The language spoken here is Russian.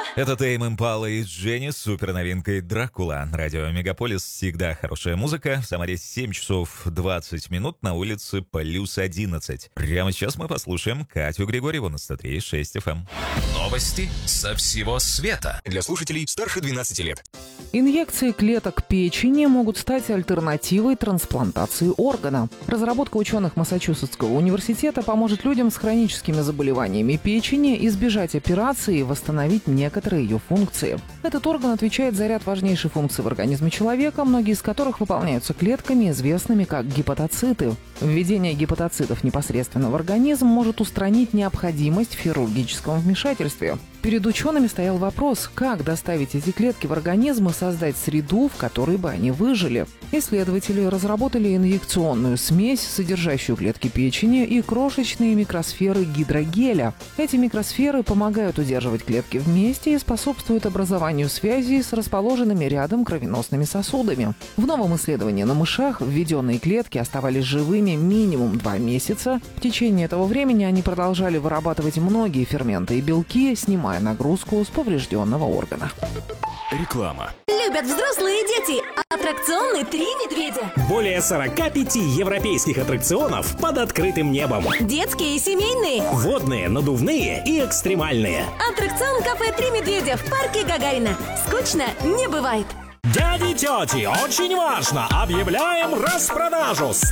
Это Тейм Импала и Дженни с супер новинкой «Дракула». Радио Мегаполис, всегда хорошая музыка. В Самаре 7 часов 20 минут, на улице плюс 11. Прямо сейчас мы послушаем Катю Григорьеву на 103.6 FM. Новости со всего света. Для слушателей старше 12 лет. Инъекции клеток печени могут стать альтернативой трансплантации органа. Разработка ученых Массачусетского университета поможет людям с хроническими заболеваниями печени избежать операции и восстановить некоторые ее функции. Этот орган отвечает за ряд важнейших функций в организме человека, многие из которых выполняются клетками, известными как гепатоциты. Введение гепатоцитов непосредственно в организм может устранить необходимость в хирургическом вмешательстве. Перед учеными стоял вопрос, как доставить эти клетки в организм и создать среду, в которой бы они выжили. Исследователи разработали инъекционную смесь, содержащую клетки печени и крошечные микросферы гидрогеля. Эти микросферы помогают удерживать клетки вместе и способствуют образованию связей с расположенными рядом кровеносными сосудами. В новом исследовании на мышах введенные клетки оставались живыми минимум 2 месяца. В течение этого времени они продолжали вырабатывать многие ферменты и белки, снимая нагрузку с поврежденного органа. Реклама. Любят взрослые и дети. Аттракционы «Три медведя». Более 45 европейских аттракционов под открытым небом. Детские и семейные. Водные, надувные и экстремальные. Аттракцион «Кафе Три медведя» в парке Гагарина. Скучно не бывает. Дяди, тети, очень важно! Объявляем распродажу!